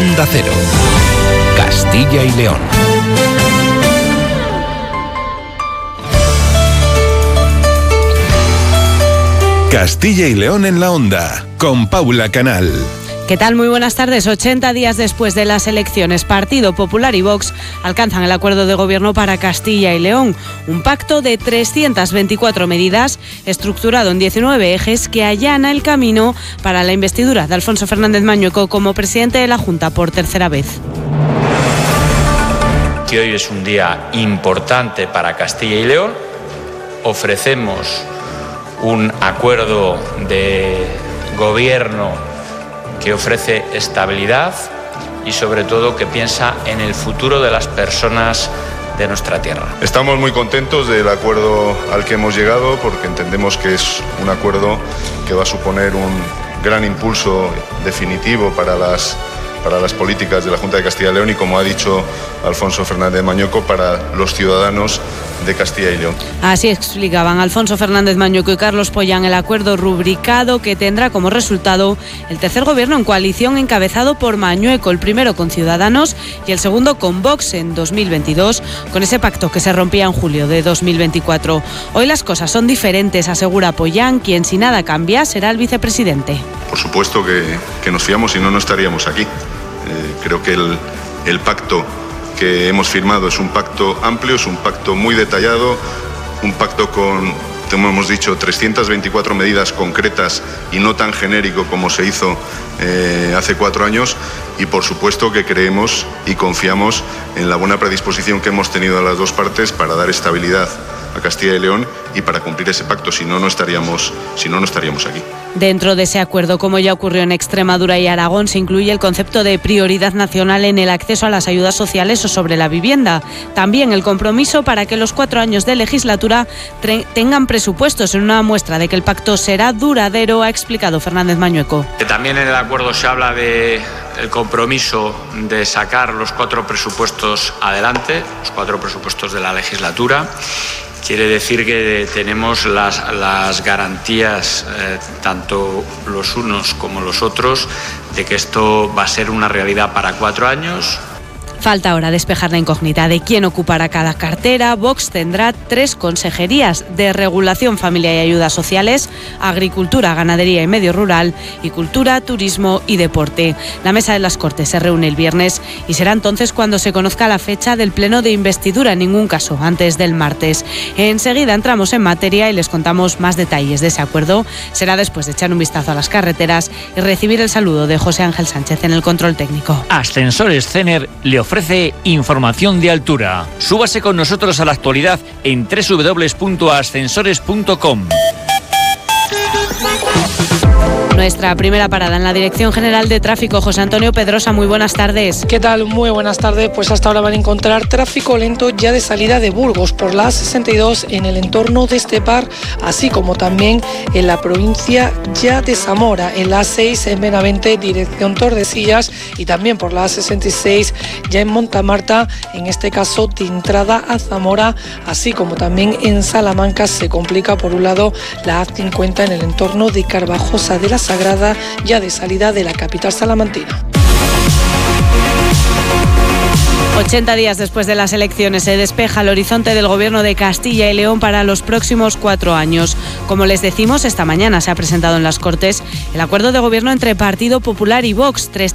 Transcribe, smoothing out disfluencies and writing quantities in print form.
Onda Cero, Castilla y León. Castilla y León en la Onda, con Paula Canal. ¿Qué tal? Muy buenas tardes. 80 días después de las elecciones, Partido Popular y Vox alcanzan el acuerdo de gobierno para Castilla y León. Un pacto de 324 medidas, estructurado en 19 ejes, que allana el camino para la investidura de Alfonso Fernández Mañueco como presidente de la Junta por tercera vez. Que hoy es un día importante para Castilla y León. Ofrecemos un acuerdo de gobierno que ofrece estabilidad y sobre todo que piensa en el futuro de las personas de nuestra tierra. Estamos muy contentos del acuerdo al que hemos llegado porque entendemos que es un acuerdo que va a suponer un gran impulso definitivo para las políticas de la Junta de Castilla y León y, como ha dicho Alfonso Fernández Mañueco, para los ciudadanos de Castilla y León. Así explicaban Alfonso Fernández Mañueco y Carlos Pollán el acuerdo rubricado que tendrá como resultado el tercer gobierno en coalición encabezado por Mañueco, el primero con Ciudadanos y el segundo con Vox en 2022, con ese pacto que se rompía en julio de 2024. Hoy las cosas son diferentes, asegura Pollán, quien si nada cambia será el vicepresidente. Por supuesto que nos fiamos, si no, no estaríamos aquí. Creo que el pacto que hemos firmado es un pacto amplio, es un pacto muy detallado, un pacto con, como hemos dicho, 324 medidas concretas y no tan genérico como se hizo hace 4 años, y por supuesto que creemos y confiamos en la buena predisposición que hemos tenido a las dos partes para dar estabilidad a Castilla y León y para cumplir ese pacto, si no, no estaríamos aquí. Dentro de ese acuerdo, como ya ocurrió en Extremadura y Aragón, se incluye el concepto de prioridad nacional en el acceso a las ayudas sociales o sobre la vivienda. También el compromiso para que los 4 años de legislatura tengan presupuestos, en una muestra de que el pacto será duradero, ha explicado Fernández Mañueco. También en el acuerdo se habla del compromiso de sacar los 4 presupuestos adelante, los 4 presupuestos de la legislatura. Quiere decir que tenemos las garantías, tanto los unos como los otros, de que esto va a ser una realidad para 4 años. Falta ahora despejar la incógnita de quién ocupará cada cartera. Vox tendrá 3 consejerías: de Regulación, Familia y Ayudas Sociales, Agricultura, Ganadería y Medio Rural, y Cultura, Turismo y Deporte. La mesa de las Cortes se reúne el viernes y será entonces cuando se conozca la fecha del pleno de investidura, en ningún caso antes del martes. Enseguida entramos en materia y les contamos más detalles de ese acuerdo. Será después de echar un vistazo a las carreteras y recibir el saludo de José Ángel Sánchez en el control técnico. Ascensores Cener le ofrece información de altura. Súbase con nosotros a la actualidad en www.ascensores.com. Nuestra primera parada en la Dirección General de Tráfico. José Antonio Pedrosa, muy buenas tardes. ¿Qué tal? Muy buenas tardes. Pues hasta ahora van a encontrar tráfico lento ya de salida de Burgos por la A62 en el entorno de Estepar, así como también en la provincia ya de Zamora, en la A6 en Benavente, dirección Tordesillas, y también por la A66 ya en Montamarta, en este caso de entrada a Zamora, así como también en Salamanca se complica por un lado la A50 en el entorno de Carvajosa de la Sagrada, ya de salida de la capital salamantina. 80 días después de las elecciones se despeja el horizonte del gobierno de Castilla y León para los próximos 4 años. Como les decimos, esta mañana se ha presentado en las Cortes el acuerdo de gobierno entre Partido Popular y Vox.